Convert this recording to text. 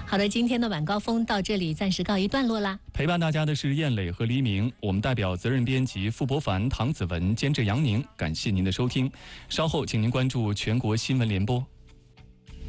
好的，今天的晚高峰到这里暂时告一段落啦。 陪伴大家的是燕磊和黎明，我们代表责任编辑傅博凡、唐子文，监制杨宁，感谢您的收听。稍后请您关注全国新闻联播。